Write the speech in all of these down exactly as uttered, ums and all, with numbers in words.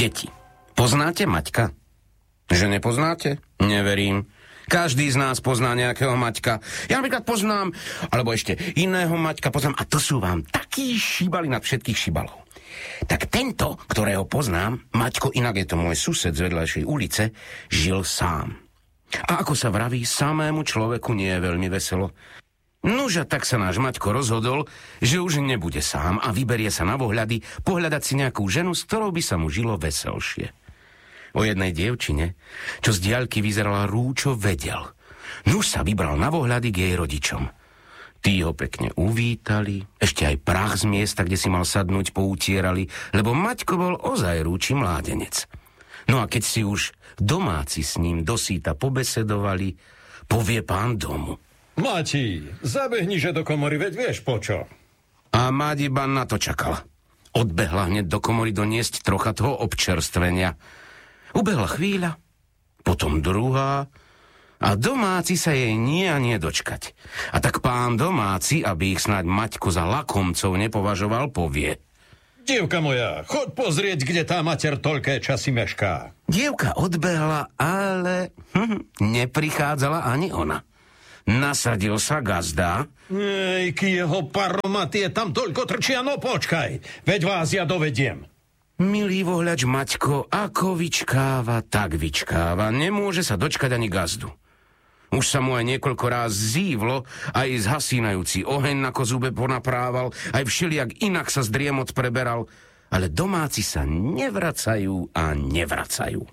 Deti, poznáte Maťka? Že nepoznáte? Neverím. Každý z nás pozná nejakého Maťka. Ja napríklad poznám, alebo ešte iného Maťka poznám, a to sú vám takí šibali nad všetkých šibalov. Tak tento, ktorého poznám, Maťko, inak je to môj sused z vedľajšej ulice, žil sám. A ako sa vraví, samému človeku nie je veľmi veselo. Nuža, tak sa náš Maťko rozhodol, že už nebude sám a vyberie sa na vohľady pohľadať si nejakú ženu, s ktorou by sa mu žilo veselšie. O jednej dievčine, čo z diaľky vyzerala rúčo, vedel. Nuž sa vybral na vohľady k jej rodičom. Tí ho pekne uvítali, ešte aj prach z miesta, kde si mal sadnúť, poutierali, lebo Maťko bol ozaj rúči mládenec. No a keď si už domáci s ním dosýta pobesedovali, povie pán domu. Mati, zabehniže do komory, veď vieš počo. A Máť iba na to čakala. Odbehla hneď do komory doniesť trocha toho občerstvenia. Ubehla chvíľa, potom druhá a domáci sa jej nie a nie dočkať. A tak pán domáci, aby ich snáď Maťko za lakomcov nepovažoval, povie. Dievka moja, chod pozrieť, kde tá mater toľké časy mešká. Dievka odbehla, ale hm, neprichádzala ani ona. Nasadil sa gazda. Ej, k jeho paromatie, tam toľko trčia, no počkaj, veď vás ja dovediem. Milý vohľač Maťko, ako vyčkáva, tak vyčkáva. Nemôže sa dočkať ani gazdu. Už sa mu aj niekoľko ráz zívlo, aj zhasínajúci oheň na kozube ponaprával, aj všelijak inak sa z driemot preberal, ale domáci sa nevracajú a nevracajú.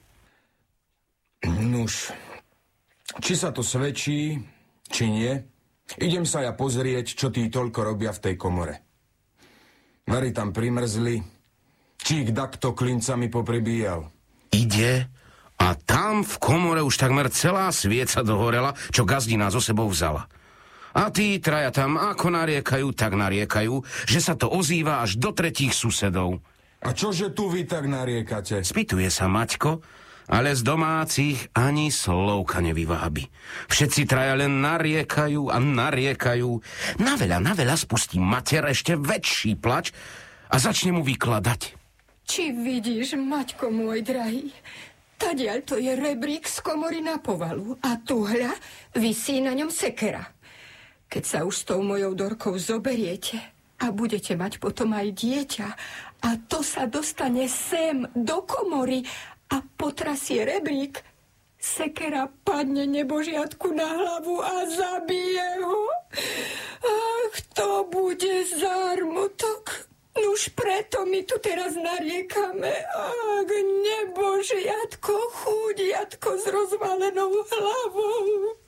Nuž, či sa to svedčí, či nie, idem sa ja pozrieť, čo tí toľko robia v tej komore. Vary tam primrzli, či ich dakto klincami popribíjal. Ide a tam v komore už takmer celá svieca dohorela, čo gazdina so sebou vzala. A tí traja tam ako nariekajú, tak nariekajú, že sa to ozýva až do tretích susedov. A čože tu vy tak nariekate? Spýtuje sa Maťko, ale z domácich ani slovka nevyvábi. Všetci traja len nariekajú a nariekajú. Naveľa, naveľa spustí mater ešte väčší plač a začne mu vykladať. Či vidíš, Maťko môj drahý, tadiaľ to je rebrík z komory na povalu a tuhľa visí na ňom sekera. Keď sa už s tou mojou Dorkou zoberiete a budete mať potom aj dieťa a to sa dostane sem do komory a potrasie rebrík, sekera padne nebožiatku na hlavu a zabije ho. Ach, to bude zármutok. Nuž preto my tu teraz nariekame. Ach, nebožiatko, chúdiatko s rozvalenou hlavou.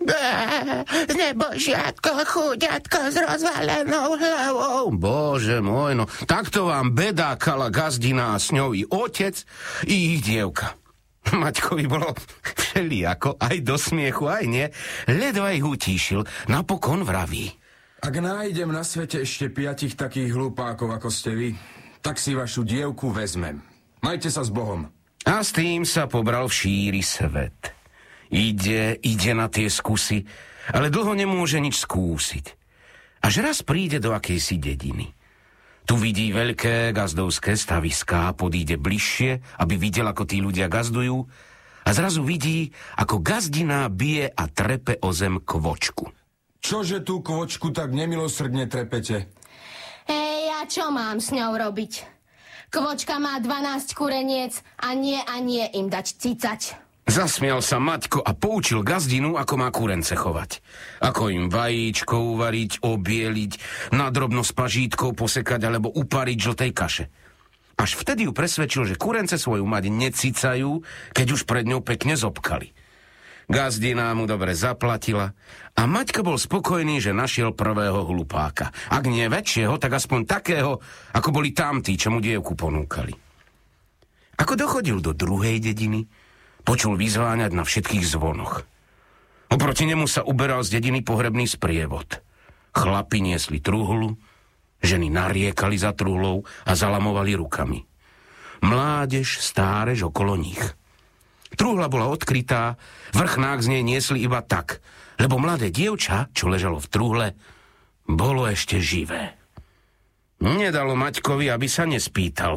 Bé, nebožiatko, chúdiatko s rozvalenou hlavou. Bože môj, no takto vám bedákala gazdina a s ňou i otec, i ich dievka. Maťkovi bolo všelijako, aj do smiechu, aj nie. Ledva ich utíšil, napokon vraví. Ak nájdem na svete ešte piatich takých hlupákov, ako ste vy, tak si vašu dievku vezmem. Majte sa s Bohom. A s tým sa pobral v šíri svet. Ide, ide na tie skúsy, ale dlho nemôže nič skúsiť. Až raz príde do akejsi dediny. Tu vidí veľké gazdovské staviská, podíde bližšie, aby videl, ako tí ľudia gazdujú, a zrazu vidí, ako gazdina bije a trepe o zem kvočku. Čože tú kvočku tak nemilosrdne trepete? Hej, a čo mám s ňou robiť? Kvočka má dvanásť kureniec a nie a nie im dať cicať. Zasmial sa Maťko a poučil gazdinu, ako má kurence chovať. Ako im vajíčko uvariť, obieliť, nadrobno s pažítkou posekať alebo upariť žltej kaše. Až vtedy ju presvedčil, že kurence svoju mať necicajú, keď už pred ňou pekne zobkali. Gazdina mu dobre zaplatila a Maťko bol spokojný, že našiel prvého hlupáka. Ak nie väčšieho, tak aspoň takého, ako boli tamtí, čo mu dievku ponúkali. Ako dochodil do druhej dediny, počul vyzváňať na všetkých zvonoch. Oproti nemu sa uberal z dediny pohrebný sprievod. Chlapi niesli truhlu, ženy nariekali za truhlou a zalamovali rukami. Mládež, stárež okolo nich. Truhla bola odkrytá, vrchnák z nej niesli iba tak, lebo mladé dievča, čo ležalo v truhle, bolo ešte živé. Nedalo Maťkovi, aby sa nespýtal.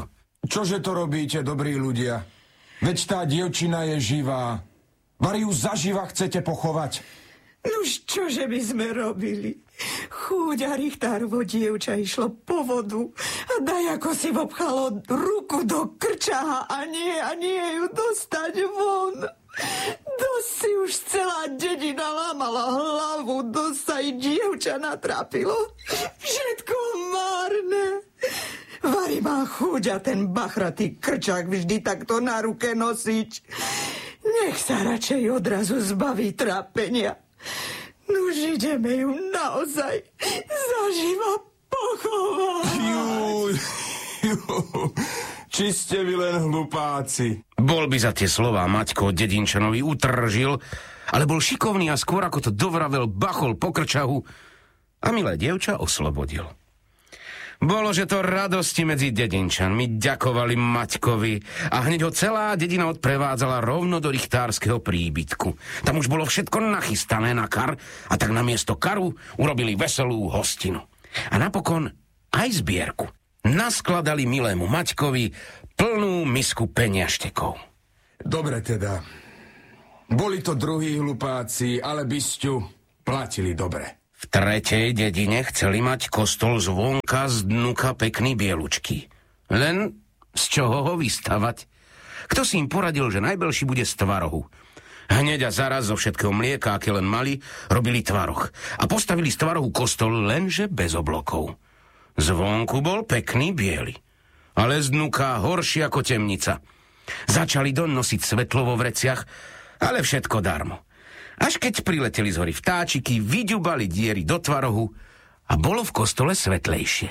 Čože to robíte, dobrí ľudia? Veď tá dievčina je živá. Vari ju zaživa chcete pochovať? Nuž čože by sme robili? Chúď a Richtárovo dievča išlo po vodu a daj ako si vopchalo ruku do krčaha a nie, a nie ju dostať von. Dosť si už celá dedina lámala hlavu, dosť sa i dievča natrapilo. Všetko márne. Vari má chuť a ten bachratý krčák vždy takto na ruke nosiť. Nech sa radšej odrazu zbaví trápenia. Nuž ideme ju naozaj zaživa pochovať. Juj, juj, či ste vy len hlupáci. Bol by za tie slová Maťko Dedinčanovi utržil, ale bol šikovný a skôr ako to dovravel, bachol po krčahu a milé dievča oslobodil. Bolo, že to radosti medzi Dedinčanmi, ďakovali Maťkovi a hneď ho celá dedina odprevádzala rovno do richtárskeho príbytku. Tam už bolo všetko nachystané na kar a tak namiesto karu urobili veselú hostinu. A napokon aj zbierku. Naskladali milému Maťkovi plnú misku peniaštekov. Dobre teda. Boli to druhí hlupáci, ale bysťu platili dobre. V tretej dedine chceli mať kostol zvonka z dnuka pekný bielučký. Len z čoho ho vystavať? Kto si im poradil, že najbelší bude z tvarohu? Hneď a zaraz zo všetkého mlieka, aké len mali, robili tvaroh. A postavili z tvarohu kostol lenže bez oblokov. Zvonku bol pekný biely, ale z dnuka horší ako temnica. Začali donosiť svetlo vo vreciach, ale všetko darmo. Až keď prileteli z hory vtáčiky, vyďubali diery do tvarohu a bolo v kostole svetlejšie.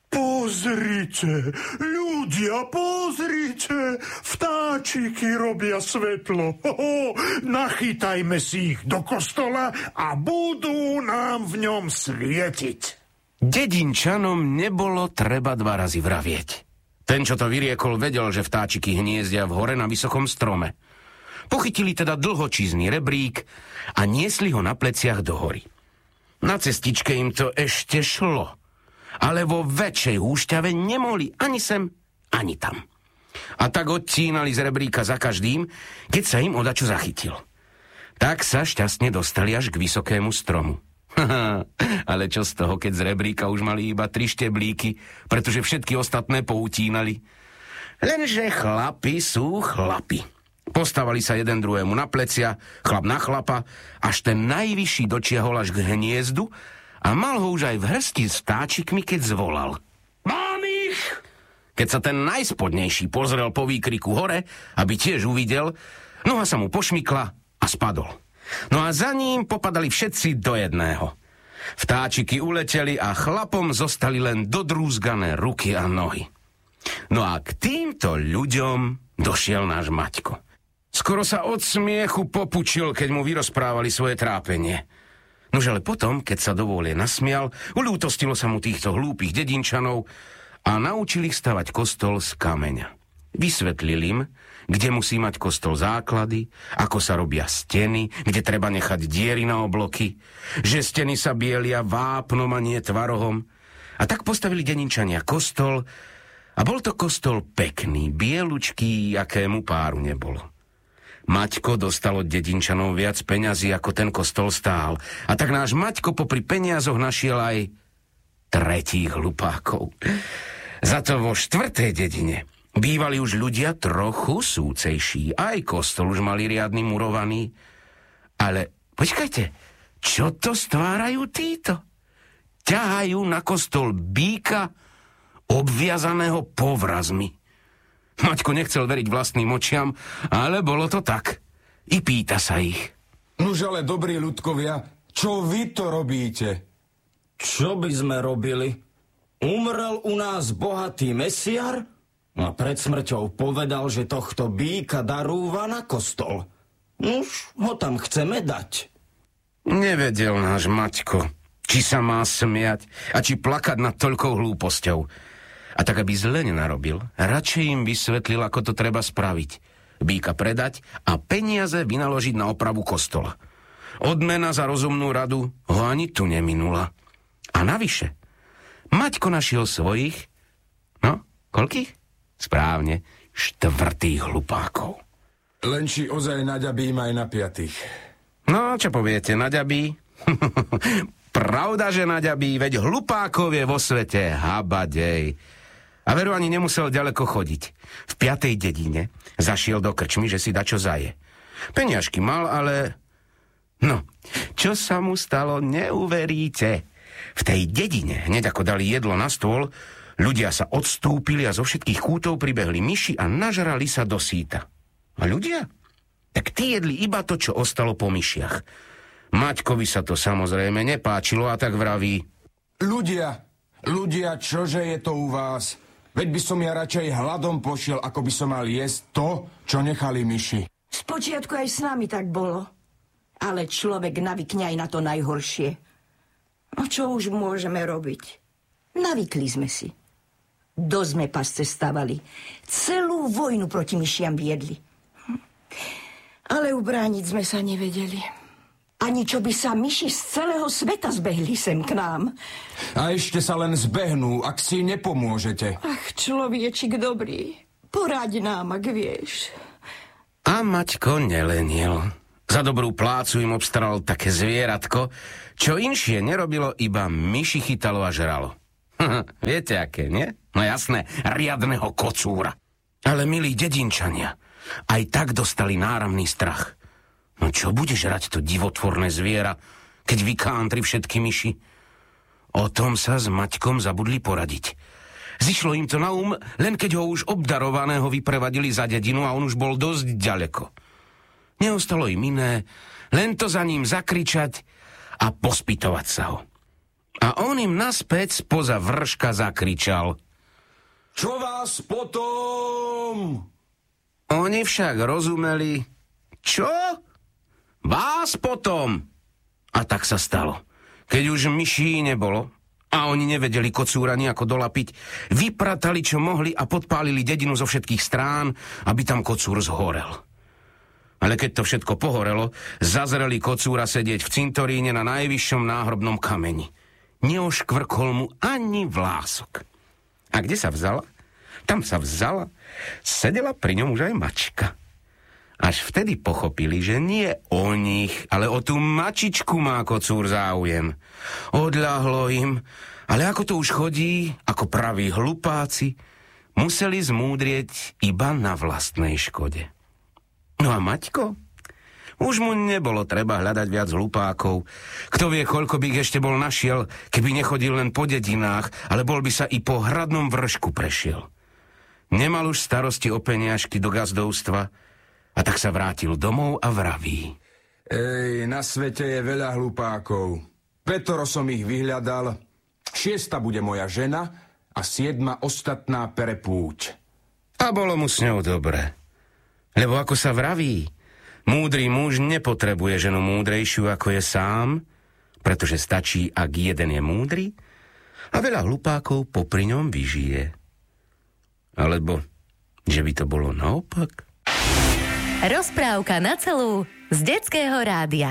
Pozrite, ľudia, pozrite, vtáčiky robia svetlo. Hoho, nachytajme si ich do kostola a budú nám v ňom svietiť. Dedinčanom nebolo treba dva razy vravieť. Ten, čo to vyriekol, vedel, že vtáčiky hniezdia v hore na vysokom strome. Pochytili teda dlhočízny rebrík a niesli ho na pleciach do hory. Na cestičke im to ešte šlo, ale vo väčšej húšťave nemohli ani sem, ani tam. A tak odtínali z rebríka za každým, keď sa im odačo zachytil. Tak sa šťastne dostali až k vysokému stromu. Ale čo z toho, keď z rebríka už mali iba tri šteblíky, pretože všetky ostatné poutínali. Lenže chlapi sú chlapi. Postavali sa jeden druhému na plecia, chlap na chlapa, až ten najvyšší dočiahol až k hniezdu a mal ho už aj v hrsti s vtáčikmi, keď zvolal. Mám ich! Keď sa ten najspodnejší pozrel po výkriku hore, aby tiež uvidel, noha sa mu pošmykla a spadol. No a za ním popadali všetci do jedného. Vtáčiky uleteli a chlapom zostali len dodrúzgané ruky a nohy. No a k týmto ľuďom došiel náš Maťko. Skoro sa od smiechu popučil, keď mu vyrozprávali svoje trápenie. Nož ale potom, keď sa dovolie nasmial, uľútostilo sa mu týchto hlúpych dedinčanov a naučil ich stavať kostol z kameňa. Vysvetlil im, kde musí mať kostol základy, ako sa robia steny, kde treba nechať diery na obloky, že steny sa bielia vápnom a nie tvarohom. A tak postavili dedinčania kostol a bol to kostol pekný, bielučký, akému páru nebolo. Maťko dostal od dedinčanov viac peňazí, ako ten kostol stál. A tak náš Maťko popri peniazoch našiel aj tretích hlupákov. Za to vo štvrtej dedine bývali už ľudia trochu súcejší. Aj kostol už mali riadny murovaný. Ale počkajte, čo to stvárajú títo? Ťahajú na kostol býka obviazaného povrazmi. Maťko nechcel veriť vlastným očiam, ale bolo to tak. I pýta sa ich. Nuž ale dobrí ľudkovia, čo vy to robíte? Čo by sme robili? Umrel u nás bohatý mesiar a pred smrťou povedal, že tohto býka darúva na kostol. Nuž, ho tam chceme dať. Nevedel náš Maťko, či sa má smiať a či plakať nad toľkou hlúposťou. A tak, aby zle nenarobil, radšej im vysvetlil, ako to treba spraviť. Býka predať a peniaze vynaložiť na opravu kostola. Odmena za rozumnú radu ho ani tu neminula. A navyše, Maťko našiel svojich, no, koľkých? Správne, štvrtých hlupákov. Len či ozaj naďabím aj na piatých. No, čo poviete, naďabí? Pravda, že naďabí, veď hlupákov je vo svete habadej. A veru ani nemusel ďaleko chodiť. V piatej dedine zašiel do krčmy, že si dačo zaje. Peniažky mal, ale... No, čo sa mu stalo, neuveríte. V tej dedine, hneď ako dali jedlo na stôl, ľudia sa odstúpili a zo všetkých kútov pribehli myši a nažrali sa do síta. A ľudia? Tak tí jedli iba to, čo ostalo po myšiach. Maťkovi sa to samozrejme nepáčilo a tak vraví: Ľudia, ľudia, čože je to u vás? Veď by som ja radšej hladom pošiel, ako by som mal jesť to, čo nechali myši. Spočiatku aj s nami tak bolo. Ale človek navykne aj na to najhoršie. No čo už môžeme robiť? Navykli sme si. Dosť sme pasce stavali. Celú vojnu proti myšiam viedli. Hm. Ale ubrániť sme sa nevedeli. Ani čo by sa myši z celého sveta zbehli sem k nám. A ešte sa len zbehnú, ak si nepomôžete. Ach, človečik dobrý. Poraď nám, ak vieš. A Maťko nelenil. Za dobrú plácu im obstaral také zvieratko, čo inšie nerobilo, iba myši chytalo a žralo. Viete aké, nie? No jasné, riadneho kocúra. Ale milí dedinčania, aj tak dostali náramný strach. No čo bude žrať to divotvorné zviera, keď vykántri všetky myši? O tom sa s Maťkom zabudli poradiť. Zišlo im to na um, len keď ho už obdarovaného vyprevadili za dedinu a on už bol dosť ďaleko. Neostalo im iné, len to za ním zakričať a pospytovať sa ho. A on im naspäť spoza vrška zakričal: Čo vás potom? Oni však rozumeli: Čo? Vás potom? A tak sa stalo. Keď už myší nebolo a oni nevedeli kocúra nejako dolapiť, vypratali čo mohli a podpálili dedinu zo všetkých strán, aby tam kocúr zhorel. Ale keď to všetko pohorelo, zazreli kocúra sedieť v cintoríne na najvyššom náhrobnom kameni. Neoškvrkol mu ani vlások. A kde sa vzala? Tam sa vzala. Sedela pri ňom už aj Mačka. Až vtedy pochopili, že nie o nich, ale o tú mačičku má kocúr záujem. Odľahlo im, ale ako to už chodí, ako praví hlupáci, museli zmúdrieť iba na vlastnej škode. No a Maťko? Už mu nebolo treba hľadať viac hlupákov. Kto vie, koľko by ich ešte bol našiel, keby nechodil len po dedinách, ale bol by sa i po hradnom vršku prešiel. Nemal už starosti o peniažky do gazdovstva a tak sa vrátil domov a vraví: Ej, na svete je veľa hlupákov. Petoro som ich vyhľadal. Šiesta bude moja žena a siedma ostatná pere púť. A bolo mu s ňou dobre. Lebo ako sa vraví, múdry muž nepotrebuje ženu múdrejšiu ako je sám, pretože stačí, ak jeden je múdry a veľa hlupákov popri ňom vyžije. Alebo, že by to bolo naopak? Rozprávka na celú z Detského rádia.